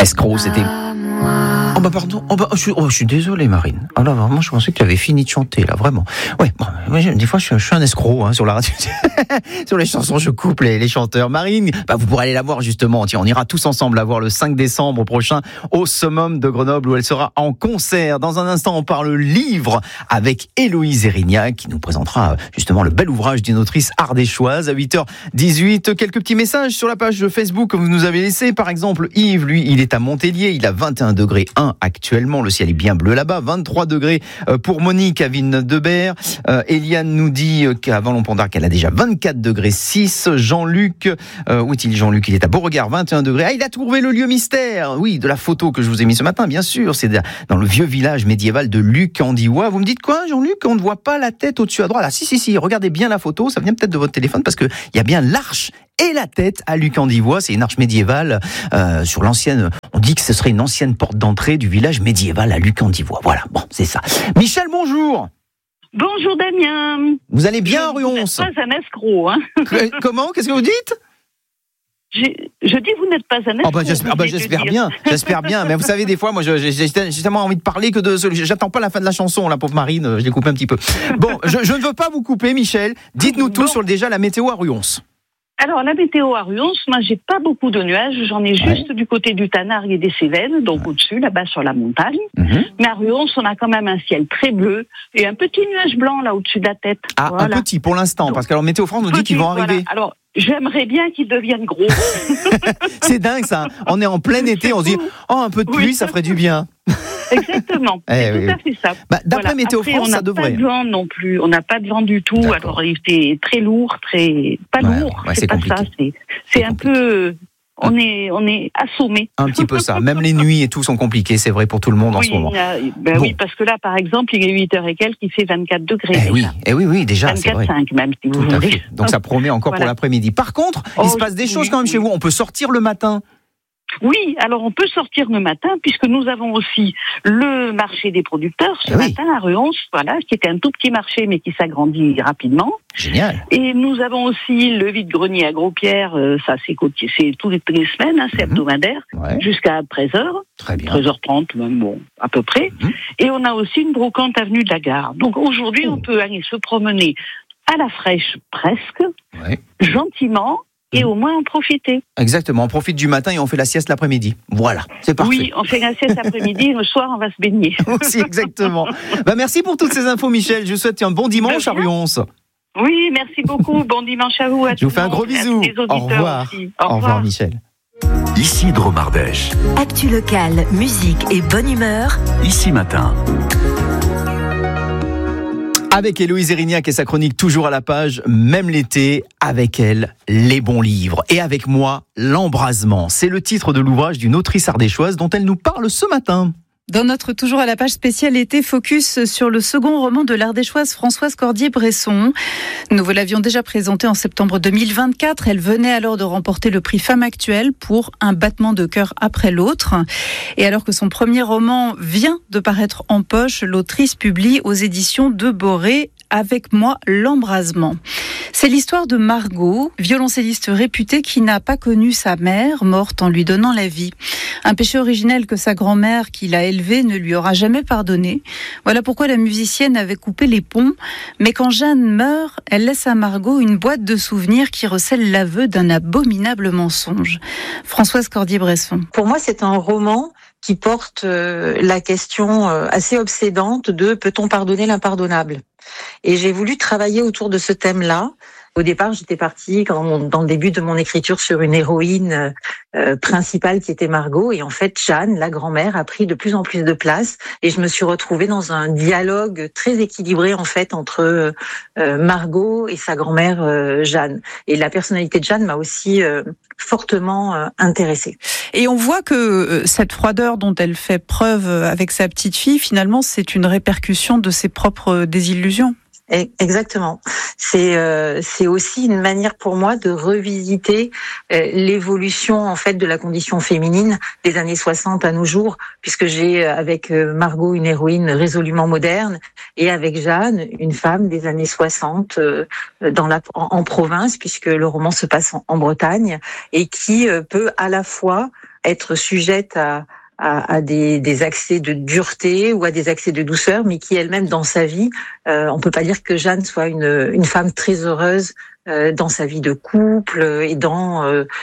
Escroc, c'était... Oh bah pardon, je suis désolé Marine. Ah là vraiment, je pensais que tu avais fini de chanter là, vraiment. Ouais, bon, des fois je suis un escroc sur la radio. Sur les chansons, je coupe les chanteurs. Marine, bah vous pourrez aller la voir justement. Tiens, on ira tous ensemble la voir le 5 décembre prochain au Summum de Grenoble où elle sera en concert. Dans un instant, on parle livre avec Héloïse Erignac qui nous présentera justement le bel ouvrage d'une autrice ardéchoise à 8h18. Quelques petits messages sur la page de Facebook que vous nous avez laissé. Par exemple, Yves, lui, il est à Montpellier, il a 21 degrés 1 actuellement, le ciel est bien bleu là-bas, 23 degrés pour Monique à Ville-Neuf-de-Berre. Eliane nous dit qu'à Vallon-Pont-d'Arc, elle a déjà 24 degrés 6. Jean-Luc, où est-il Jean-Luc? Il est à Beauregard, 21 degrés. Ah, il a trouvé le lieu mystère, oui, de la photo que je vous ai mis ce matin, bien sûr, c'est dans le vieux village médiéval de Lucandivois. Vous me dites quoi, Jean-Luc? On ne voit pas la tête au-dessus à droite? Ah, si, regardez bien la photo, ça vient peut-être de votre téléphone parce qu'il y a bien l'arche et la tête à Lucandivois. C'est une arche médiévale sur l'ancienne. On dit que ce serait une ancienne porte d'entrée du village médiéval à Lucandivois. Voilà, bon, c'est ça. Michel, bonjour. Bonjour Damien. Vous allez bien, rue 11? Vous n'êtes pas un escroc, hein. Comment? Qu'est-ce que vous dites? Je dis vous n'êtes pas un escroc. J'espère bien. Mais vous savez, des fois, moi, j'ai tellement envie de parler que j'attends pas la fin de la chanson, la pauvre Marine. Je l'ai coupé un petit peu. Bon, je ne veux pas vous couper, Michel. Dites-nous tout sur déjà la météo à rue 11. Alors, la météo à Rue 11, moi, j'ai pas beaucoup de nuages. J'en ai juste du côté du Tanargue et des Cévennes, donc au-dessus, là-bas sur la montagne. Mais à Rue 11, on a quand même un ciel très bleu et un petit nuage blanc là au-dessus de la tête. Ah, voilà. Un petit pour l'instant, parce que alors Météo France nous dit qu'ils vont arriver. Voilà. Alors, j'aimerais bien qu'ils deviennent gros. C'est dingue ça. On est en plein été, on se dit un peu de pluie, ça ferait du bien. Exactement, c'est tout à fait ça. D'après Météo France, ça devrait. On n'a pas de vent non plus, on n'a pas de vent du tout. D'accord. Alors c'est très lourd, pas lourd, c'est pas compliqué. Ça. C'est un peu, on est assommé. Un petit peu ça. Même les nuits et tout sont compliquées, c'est vrai pour tout le monde en ce moment. Oui, parce que là, par exemple, il est 8h et quelques, il fait 24 degrés. Oui, déjà, 24, c'est vrai. 5 même, si vous voulez. Donc ça promet encore pour l'après-midi. Par contre, il se passe des choses quand même chez vous. On peut sortir le matin. Oui, alors on peut sortir le matin puisque nous avons aussi le marché des producteurs ce matin à Rue 11, qui est un tout petit marché mais qui s'agrandit rapidement. Génial. Et nous avons aussi le vide-grenier à Gros-Pierre, c'est tous les semaines, c'est hebdomadaire, jusqu'à 13h. Très bien. 13h30, même, bon, à peu près. Et on a aussi une brocante avenue de la Gare. Donc aujourd'hui, on peut aller se promener à la fraîche presque, gentiment, et au moins en profiter. Exactement, on profite du matin et on fait la sieste l'après-midi. Voilà, c'est parfait. Oui, on fait la sieste l'après-midi et le soir on va se baigner. Aussi, exactement. Merci pour toutes ces infos, Michel. Je vous souhaite un bon dimanche à Rue 11. Oui, merci beaucoup. Bon dimanche à vous. Je vous fais un gros bisou. Au revoir. Au revoir, Michel. Ici Dromardèche. Actu locale, musique et bonne humeur. Ici Matin. Avec Héloïse Erignac et sa chronique toujours à la page, même l'été, avec elle, les bons livres. Et avec moi, l'embrasement. C'est le titre de l'ouvrage d'une autrice ardéchoise dont elle nous parle ce matin. Dans notre toujours à la page spéciale été, focus sur le second roman de l'ardéchoise Françoise Cordier-Bresson. Nous vous l'avions déjà présenté en septembre 2024. Elle venait alors de remporter le prix Femme Actuelle pour Un battement de cœur après l'autre. Et alors que son premier roman vient de paraître en poche, l'autrice publie aux éditions de Boré Avec moi, l'embrasement. C'est l'histoire de Margot, violoncelliste réputée qui n'a pas connu sa mère, morte en lui donnant la vie. Un péché originel que sa grand-mère, qui l'a élevée, ne lui aura jamais pardonné. Voilà pourquoi la musicienne avait coupé les ponts. Mais quand Jeanne meurt, elle laisse à Margot une boîte de souvenirs qui recèle l'aveu d'un abominable mensonge. Françoise Cordier-Bresson. Pour moi, c'est un roman qui porte la question assez obsédante de peut-on pardonner l'impardonnable ? Et j'ai voulu travailler autour de ce thème-là. Au départ, j'étais partie dans le début de mon écriture sur une héroïne principale qui était Margot. Et en fait, Jeanne, la grand-mère, a pris de plus en plus de place. Et je me suis retrouvée dans un dialogue très équilibré en fait entre Margot et sa grand-mère Jeanne. Et la personnalité de Jeanne m'a aussi fortement intéressée. Et on voit que cette froideur dont elle fait preuve avec sa petite fille, finalement, c'est une répercussion de ses propres désillusions. Exactement. C'est aussi une manière pour moi de revisiter l'évolution en fait de la condition féminine des années 60 à nos jours, puisque j'ai avec Margot une héroïne résolument moderne et avec Jeanne une femme des années 60 en province, puisque le roman se passe en Bretagne et qui peut à la fois être sujette à des accès de dureté ou à des accès de douceur, mais qui elle-même dans sa vie, on peut pas dire que Jeanne soit une femme très heureuse dans sa vie de couple et dans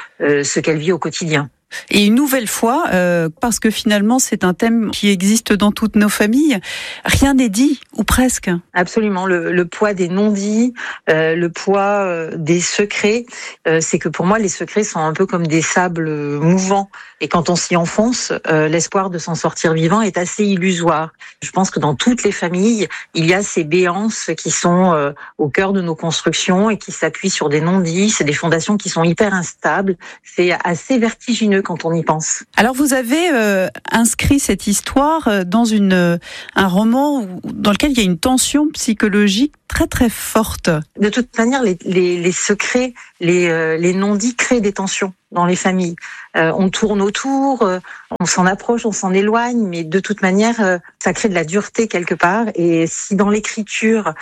ce qu'elle vit au quotidien. Et une nouvelle fois, parce que finalement c'est un thème qui existe dans toutes nos familles, rien n'est dit, ou presque. Absolument, le poids des non-dits, le poids des secrets, c'est que pour moi les secrets sont un peu comme des sables mouvants, et quand on s'y enfonce, l'espoir de s'en sortir vivant est assez illusoire. Je pense que dans toutes les familles, il y a ces béances qui sont au cœur de nos constructions et qui s'appuient sur des non-dits, c'est des fondations qui sont hyper instables, c'est assez vertigineux quand on y pense. Alors vous avez inscrit cette histoire dans un roman dans lequel il y a une tension psychologique très très forte. De toute manière, les secrets, les non-dits créent des tensions dans les familles. On tourne autour, on s'en approche, on s'en éloigne, mais de toute manière, ça crée de la dureté quelque part. Et si dans l'écriture,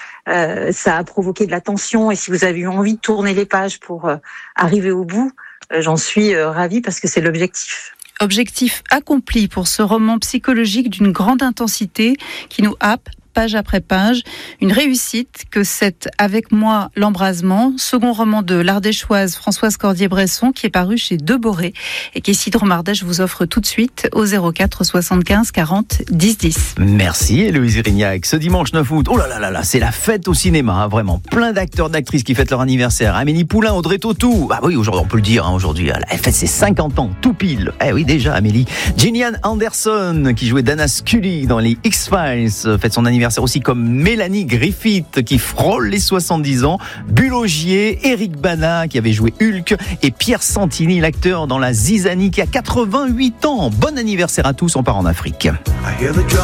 ça a provoqué de la tension, et si vous avez eu envie de tourner les pages pour arriver au bout, j'en suis ravie parce que c'est l'objectif. Objectif accompli pour ce roman psychologique d'une grande intensité qui nous happe page après page. Une réussite que c'est Avec moi l'embrasement, second roman de l'Ardéchoise Françoise Cordier-Bresson qui est paru chez Deboré et qu'Ici Dromardèche vous offre tout de suite au 04 75 40 10 10. Merci Héloïse Erignac. Ce dimanche 9 août, oh là là là là, c'est la fête au cinéma, hein, vraiment. Plein d'acteurs, d'actrices qui fêtent leur anniversaire. Amélie Poulain, Audrey Tautou. Ah oui, aujourd'hui, on peut le dire, hein, aujourd'hui, elle fête ses 50 ans, tout pile. Eh oui, déjà, Amélie. Gillian Anderson, qui jouait Dana Scully dans les X-Files, fête son anniversaire aussi, comme Mélanie Griffith qui frôle les 70 ans, Bulogier, Eric Bana qui avait joué Hulk et Pierre Santini, l'acteur dans La Zizanie qui a 88 ans. Bon anniversaire à tous, on part en Afrique.